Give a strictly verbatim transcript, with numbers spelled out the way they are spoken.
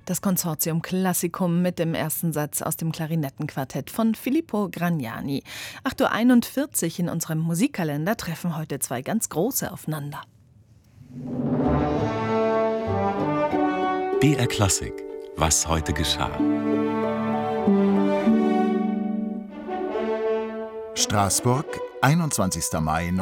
Das Consortium Classicum mit dem ersten Satz aus dem Klarinettenquartett von Filippo Gragnani. acht Uhr einundvierzig in unserem Musikkalender treffen heute zwei ganz große aufeinander. B R Klassik. Was heute geschah. Straßburg, einundzwanzigster Mai